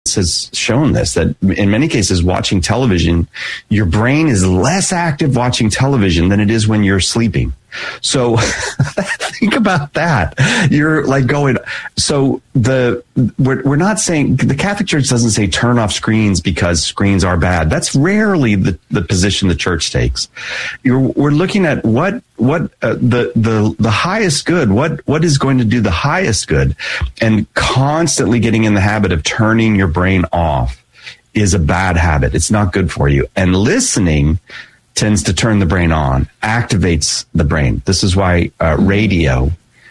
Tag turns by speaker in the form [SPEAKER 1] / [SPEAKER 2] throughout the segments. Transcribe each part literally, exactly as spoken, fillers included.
[SPEAKER 1] has shown this, that in many cases, watching television, your brain is less active watching television than it is when you're sleeping. So think about that. You're like going, so the, we're, we're not saying, the Catholic Church doesn't say turn off screens because screens are bad. That's rarely the, the position the church takes. You're, we're looking at what, what, uh, the, the, the highest good, what, what is going to do the highest good, and constantly getting in the habit of turning your brain off is a bad habit. It's not good for you. And listening tends to turn the brain on, activates the brain. This is why uh, radio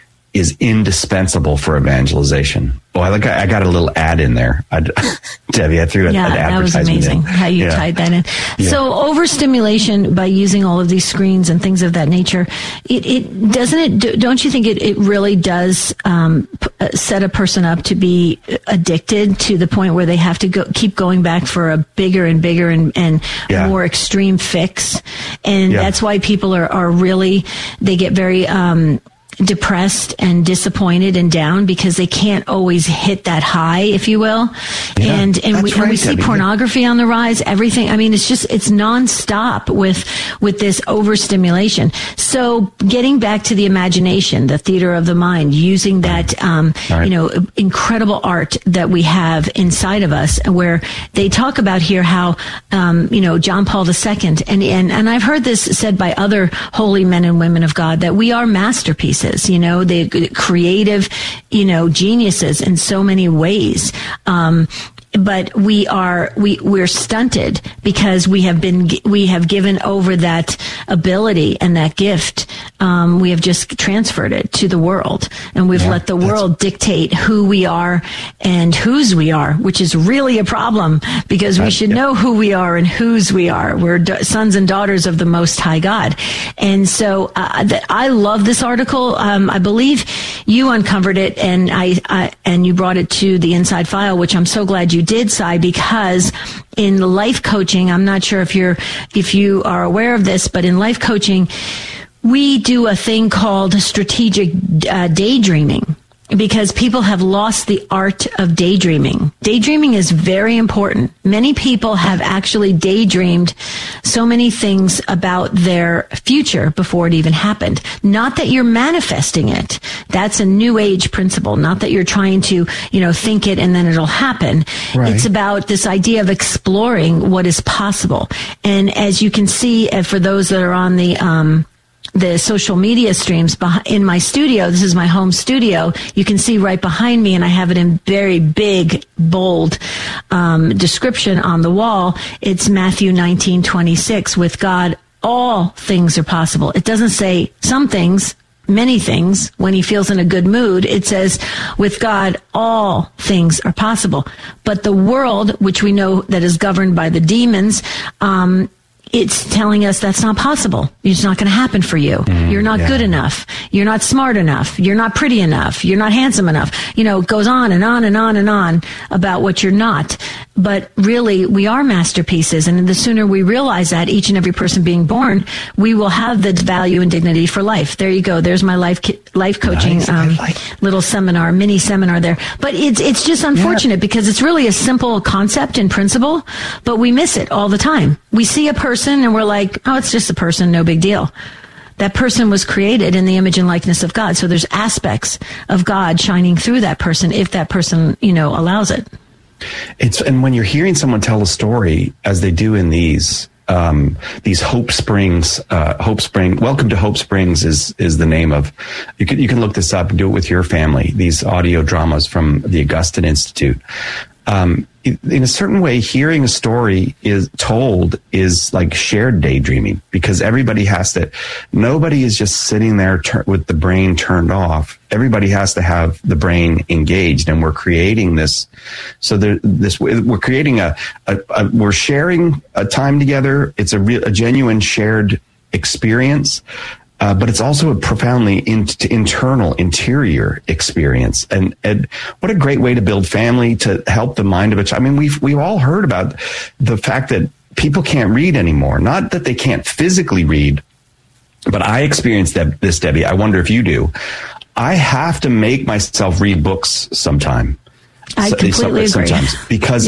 [SPEAKER 1] is indispensable for evangelization. Oh, I like. I got a little ad in there. I, Debbie, I threw
[SPEAKER 2] yeah,
[SPEAKER 1] an advertisement in.
[SPEAKER 2] Yeah, that was amazing how you yeah. tied that in. Yeah. So overstimulation by using all of these screens and things of that nature, it, it doesn't it, don't you think it, it really does um, p- set a person up to be addicted to the point where they have to go, keep going back for a bigger and bigger and, and yeah. more extreme fix? And yeah. that's why people are, are really, they get very, um, depressed and disappointed and down because they can't always hit that high, if you will. Yeah, and and we, right, and we see Debbie. pornography on the rise, everything. I mean, it's just, it's nonstop with, with this overstimulation. So getting back to the imagination, the theater of the mind, using that, um, right. you know, incredible art that we have inside of us, where they talk about here how, um, you know, John Paul the Second, and, and, and I've heard this said by other holy men and women of God, that we are masterpieces. You know, the creative, you know, geniuses in so many ways. Um, but we are, we, we're stunted because we have been, we have given over that ability and that gift. Um, we have just transferred it to the world, and we've yeah, let the world dictate who we are and whose we are, which is really a problem, because we should yeah. know who we are and whose we are. We're da- sons and daughters of the Most High God. And so, uh, th- I love this article. Um, I believe you uncovered it, and I, I, and you brought it to the Inside File, which I'm so glad you did, Cy, because in life coaching, I'm not sure if you're, if you are aware of this, but in life coaching, we do a thing called strategic uh, daydreaming, because people have lost the art of daydreaming. Daydreaming is very important. Many people have actually daydreamed so many things about their future before it even happened. Not that you're manifesting it. That's a new age principle. Not that you're trying to, you know, think it and then it'll happen. Right. It's about this idea of exploring what is possible. And as you can see, uh, for those that are on the, um, the social media streams in my studio. This is my home studio. You can see right behind me, and I have it in very big, bold um, description on the wall. It's Matthew nineteen twenty-six. With God, all things are possible. It doesn't say some things, many things. When he feels in a good mood, it says, with God, all things are possible. But the world, which we know that is governed by the demons, um, it's telling us that's not possible. It's not going to happen for you. Mm, You're not yeah. good enough. You're not smart enough. You're not pretty enough. You're not handsome enough. You know, it goes on and on and on and on about what you're not. But really, we are masterpieces. And the sooner we realize that, each and every person being born, we will have the value and dignity for life. There you go. There's my life life coaching nice. um, like little seminar, mini seminar there. But it's it's just unfortunate yeah. because it's really a simple concept and principle, but we miss it all the time. We see a person and we're like, oh, it's just a person, no big deal. That person was created in the image and likeness of God. So there's aspects of God shining through that person if that person, you know, allows it.
[SPEAKER 1] It's, and when you're hearing someone tell a story, as they do in these, um, these Hope Springs, uh, Hope Spring, Welcome to Hope Springs is, is the name of, you can, you can look this up and do it with your family. These audio dramas from the Augustine Institute. Um, in a certain way, hearing a story is told is like shared daydreaming, because everybody has to, nobody is just sitting there ter- with the brain turned off. Everybody has to have the brain engaged, and we're creating this. So there, this, we're creating a, a, a we're sharing a time together. It's a real, a genuine shared experience. Uh, but it's also a profoundly in, internal, interior experience. And, and what a great way to build family, to help the mind of a child. I mean, we've, we've all heard about the fact that people can't read anymore. Not that they can't physically read, but I experienced that, this, Debbie. I wonder if you do. I have to make myself read books sometime.
[SPEAKER 2] I completely
[SPEAKER 1] sometimes
[SPEAKER 2] agree.
[SPEAKER 1] Because